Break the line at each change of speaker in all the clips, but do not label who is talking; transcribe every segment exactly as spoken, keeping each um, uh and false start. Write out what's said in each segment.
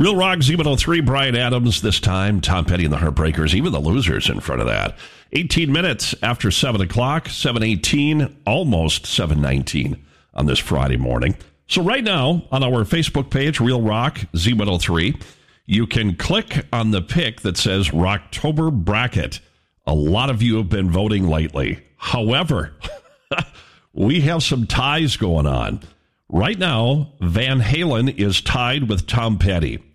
Real Rock, Z one oh three, Brian Adams this time. Tom Petty and the Heartbreakers, even the Losers in front of that. eighteen minutes after seven o'clock, seven eighteen, almost seven nineteen on this Friday morning. So right now, on our Facebook page, Real Rock, Z one oh three, you can click on the pick that says Rocktober Bracket. A lot of you have been voting lately. However, we have some ties going on. Right now, Van Halen is tied with Tom Petty,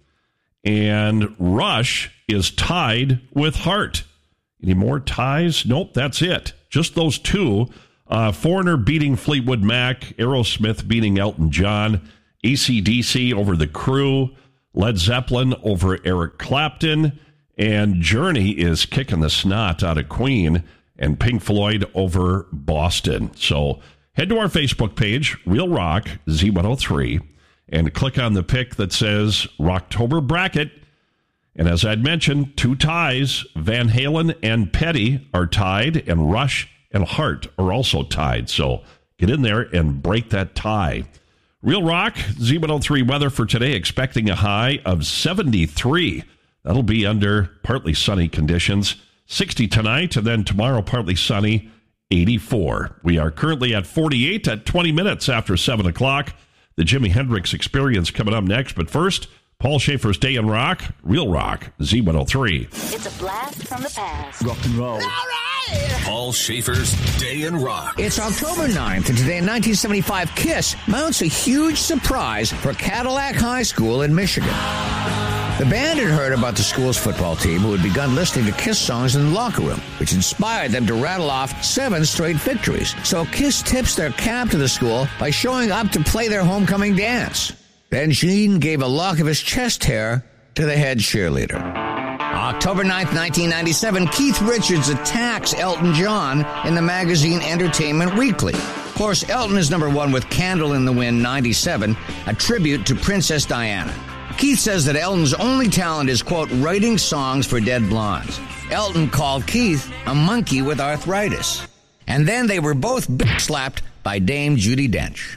and Rush is tied with Heart. Any more ties? Nope, that's it. Just those two. Uh, Foreigner beating Fleetwood Mac, Aerosmith beating Elton John, A C D C over The Crew, Led Zeppelin over Eric Clapton, and Journey is kicking the snot out of Queen, and Pink Floyd over Boston. So head to our Facebook page, Real Rock, Z one oh three, and click on the pick that says Rocktober Bracket. And as I'd mentioned, two ties, Van Halen and Petty are tied, and Rush and Heart are also tied. So get in there and break that tie. Real Rock, Z one oh three weather for today, expecting a high of seventy-three. That'll be under partly sunny conditions. sixty tonight, and then tomorrow partly sunny, eighty-four. We are currently at forty-eight at twenty minutes after seven o'clock. The Jimi Hendrix Experience coming up next. But first, Paul Schaefer's Day in Rock, Real Rock, Z one oh three.
It's a blast from the past.
Rock and roll.
All right!
Paul Schaefer's Day in Rock.
It's October ninth, and today in nineteen seventy-five, KISS mounts a huge surprise for Cadillac High School in Michigan. The band had heard about the school's football team who had begun listening to KISS songs in the locker room, which inspired them to rattle off seven straight victories. So KISS tips their cap to the school by showing up to play their homecoming dance. Ben Sheen gave a lock of his chest hair to the head cheerleader. October ninth, nineteen ninety-seven, Keith Richards attacks Elton John in the magazine Entertainment Weekly. Of course, Elton is number one with Candle in the Wind ninety-seven, a tribute to Princess Diana. Keith says that Elton's only talent is, quote, writing songs for dead blondes. Elton called Keith a monkey with arthritis. And then they were both bitch-slapped by Dame Judi Dench.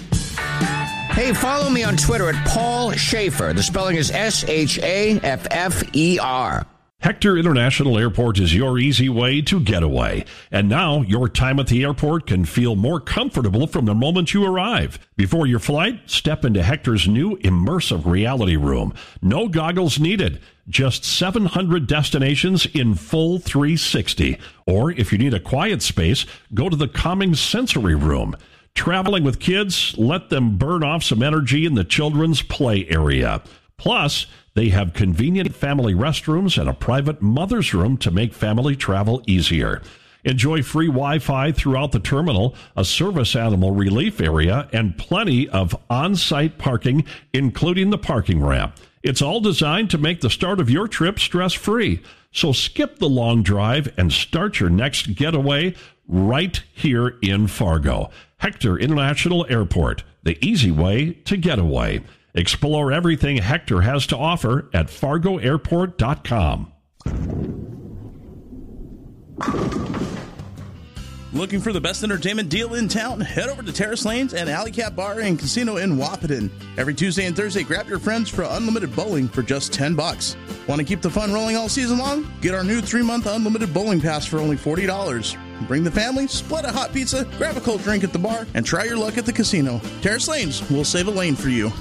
Hey, follow me on Twitter at Paul Schaefer. The spelling is S H A F F E R.
Hector International Airport is your easy way to get away. And now your time at the airport can feel more comfortable from the moment you arrive. Before your flight, step into Hector's new immersive reality room. No goggles needed. Just seven hundred destinations in full three sixty. Or if you need a quiet space, go to the calming sensory room. Traveling with kids, let them burn off some energy in the children's play area. Plus, they have convenient family restrooms and a private mother's room to make family travel easier. Enjoy free Wi-Fi throughout the terminal, a service animal relief area, and plenty of on-site parking, including the parking ramp. It's all designed to make the start of your trip stress-free. So skip the long drive and start your next getaway right here in Fargo. Hector International Airport, the easy way to get away. Explore everything Hector has to offer at fargo airport dot com.
Looking for the best entertainment deal in town? Head over to Terrace Lanes and Alley Cat Bar and Casino in Wahpeton. Every Tuesday and Thursday, grab your friends for unlimited bowling for just ten bucks. Want to keep the fun rolling all season long? Get our new three-month unlimited bowling pass for only forty dollars. Bring the family, split a hot pizza, grab a cold drink at the bar, and try your luck at the casino. Terrace Lanes will save a lane for you.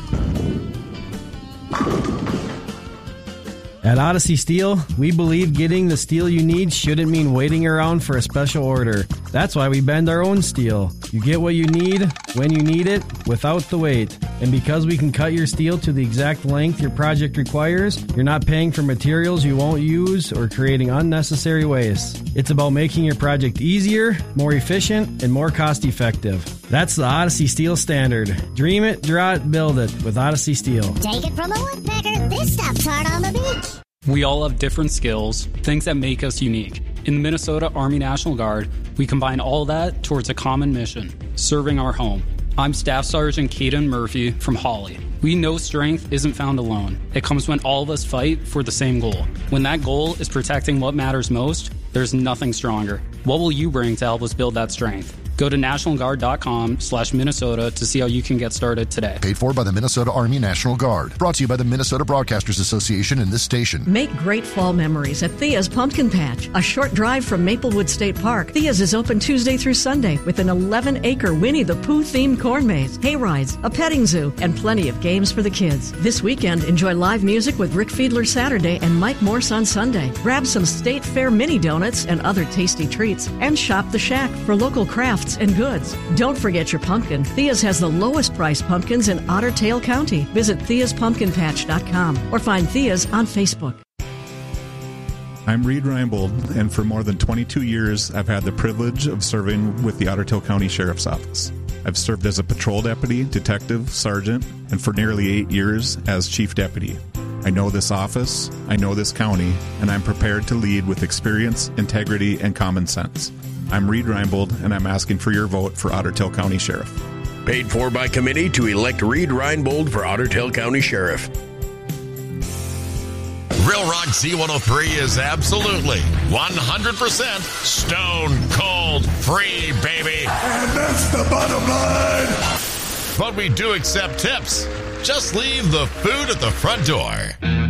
At Odyssey Steel, we believe getting the steel you need shouldn't mean waiting around for a special order. That's why we bend our own steel. You get what you need, when you need it, without the wait. And because we can cut your steel to the exact length your project requires, you're not paying for materials you won't use or creating unnecessary waste. It's about making your project easier, more efficient, and more cost-effective. That's the Odyssey Steel standard. Dream it, draw it, build it with Odyssey Steel.
Take it from a woodpecker, this stuff's hard on the beach.
We all have different skills, things that make us unique. In the Minnesota Army National Guard, we combine all that towards a common mission, serving our home. I'm Staff Sergeant Caden Murphy from Hawley. We know strength isn't found alone. It comes when all of us fight for the same goal. When that goal is protecting what matters most, there's nothing stronger. What will you bring to help us build that strength? Go to nationalguard.com slash Minnesota to see how you can get started today.
Paid for by the Minnesota Army National Guard. Brought to you by the Minnesota Broadcasters Association and this station.
Make great fall memories at Thea's Pumpkin Patch. A short drive from Maplewood State Park, Thea's is open Tuesday through Sunday with an eleven-acre Winnie the Pooh-themed corn maze, hay rides, a petting zoo, and plenty of games for the kids. This weekend, enjoy live music with Rick Fiedler Saturday and Mike Morse on Sunday. Grab some State Fair mini donuts and other tasty treats, and shop the Shack for local crafts and goods. Don't forget your pumpkin. Thea's has the lowest priced pumpkins in Otter Tail County. Visit theas pumpkin patch dot com or find Thea's on Facebook.
I'm Reed Reinbold, and for more than twenty-two years, I've had the privilege of serving with the Otter Tail County Sheriff's Office. I've served as a patrol deputy, detective, sergeant, and for nearly eight years as chief deputy. I know this office, I know this county, and I'm prepared to lead with experience, integrity, and common sense. I'm Reed Reinbold, and I'm asking for your vote for Otter Tail County Sheriff.
Paid for by committee to elect Reed Reinbold for Otter Tail County Sheriff.
Real Rock Z one oh three is absolutely one hundred percent stone cold free, baby.
And that's the bottom line.
But we do accept tips. Just leave the food at the front door.